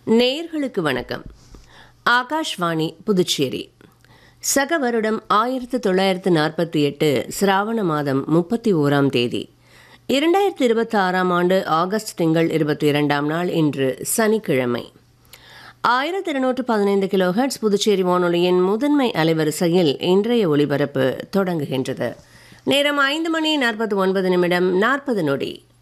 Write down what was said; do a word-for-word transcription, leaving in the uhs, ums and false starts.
நேயர்களுக்கு வணக்கம். ஆகாஷ்வாணி புதுச்சேரி. சக வருடம் ஆயிரத்து தொள்ளாயிரத்து நாற்பத்தி எட்டு சிராவண மாதம் முப்பத்தி ஓராம் தேதி இரண்டாயிரத்தி இருபத்தி ஆறாம் ஆண்டு ஆகஸ்ட் திங்கள் இருபத்தி இரண்டாம் நாள் இன்று சனிக்கிழமை. ஆயிரத்தி இருநூற்று பதினைந்து கிலோ ஹெர்ட்ஸ் புதுச்சேரி வானொலியின் முதன்மை அலைவரிசையில் இன்றைய ஒலிபரப்பு தொடங்குகின்றது. நேரம் ஐந்து மணி நாற்பத்தி ஒன்பது நிமிடம் நாற்பது நொடி.